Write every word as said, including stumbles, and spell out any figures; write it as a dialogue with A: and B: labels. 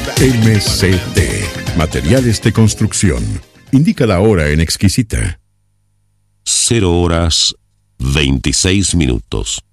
A: M C T, Materiales de Construcción. Indica la hora en Exquisita.
B: Cero horas veintiséis minutos.